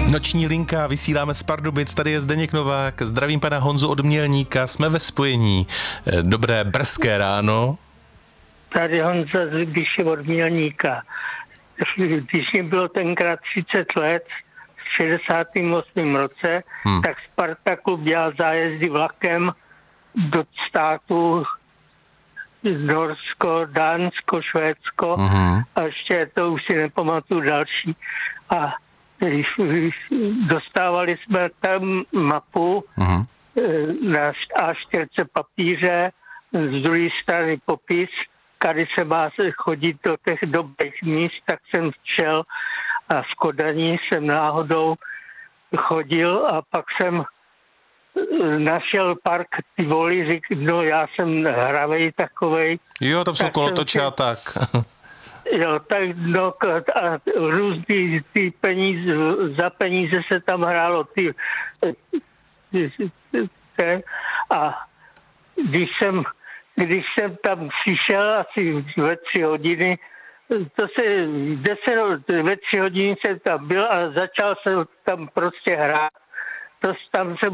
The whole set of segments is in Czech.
Noční linka, vysíláme z Pardubic, tady je Zdeněk Novák, zdravím pana Honzu od Mělníka, jsme ve spojení. Dobré brzké ráno. Tady Honza z Libiše od Mělníka. Když mi bylo tenkrát 30 let, v 68. roce, tak Sparta klub dělal zájezdy vlakem do států Norsko, Dánsko, Švédsko a ještě to už si nepamatuju další. A dostávali jsme tam mapu na A4 papíře, z druhé strany popis, kdy se má chodit do těch dobrých míst, tak jsem šel a v Kodani jsem náhodou chodil a pak jsem našel park Tivoli, no já jsem hravej takovej. Jo, tam jsou kolotoče a tak. Jo, tak no, a různý ty peníze, za peníze se tam hrálo a když jsem tam přišel asi ve 3 hodiny, ve 3 hodiny jsem tam byl a začal jsem tam prostě hrát. Tam se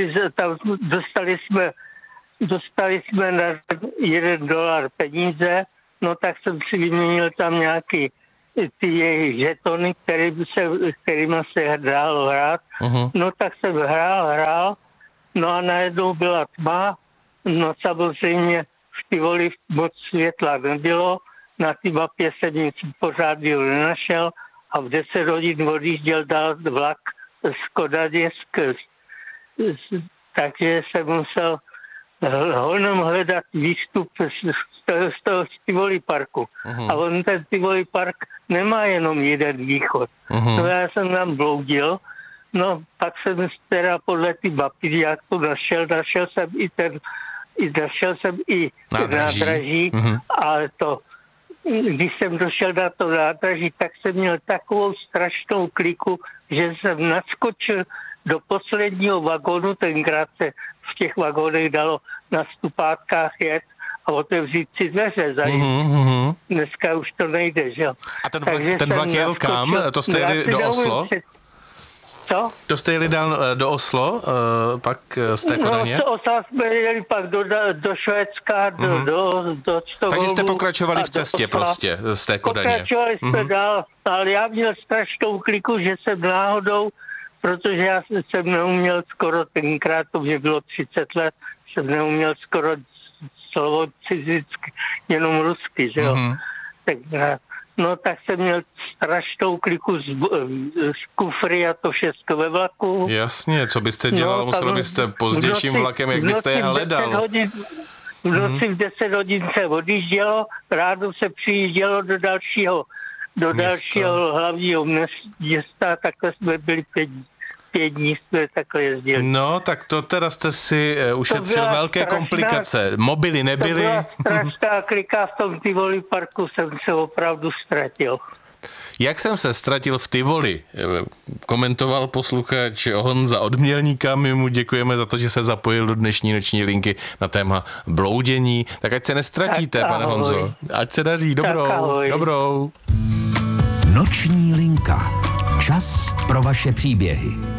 dostali jsme na $1 peníze, no tak jsem si vyměnil tam nějaký ty jejich žetony, kterýma se dalo hrát. No tak jsem hrál, no a najednou byla tma, no samozřejmě v Tivoli moc světla nebylo, na té mapě jsem nic pořádného nenašel a v 10 hodin odjížděl dál vlak z Kodaně, takže jsem musel honem hledat výstup z toho Tivoli parku. A on ten Tivoli park nemá jenom jeden východ. No já jsem tam bloudil, no pak jsem teda podle ty mapy, jak to našel jsem i nádraží, ale to, když jsem došel na to nádraží, tak jsem měl takovou strašnou kliku, že jsem naskočil do posledního vagónu, tenkrát se v těch vagónech dalo na stupátkách jet a otevřít si dveře za ním. Dneska už to nejde, že jo. A ten vlak jel kam? To jste jeli do Oslo? Co? To jste jeli dál do Oslo, pak z té Kodaně? No, Oslo jsme jeli pak do Švédska, do Stockholmu. Takže jste pokračovali v cestě prostě z té Kodaně. Pokračovali jsme dál, ale já měl strašnou kliku, že jsem náhodou, protože já jsem neuměl skoro tenkrát, to mě bylo 30 let, jsem neuměl skoro slovo cizicky, jenom rusky, že jo. Tenkrát. No tak jsem měl strašnou kliku z kufry a to všechno ve vlaku. Jasně, co byste dělal, no, musel byste pozdějším vlakem, jak byste je hledal. V noci v 10 hodin se odjíždělo, ráno se přijíždělo do dalšího hlavního města, takhle jsme byli 5 dní jsme takhle jezdili. No, tak to teda jste si ušetřil velké komplikace. Mobily nebyly. To byla strašná klika, v tom Tivoli parku jsem se opravdu ztratil. Jak jsem se ztratil v Tivoli? Komentoval posluchač Honza od Mělníka. My mu děkujeme za to, že se zapojil do dnešní noční linky na téma bloudění. Tak ať se nestratíte, tak, pane Honzo. Ať se daří. Dobrou. Noční linka. Čas pro vaše příběhy.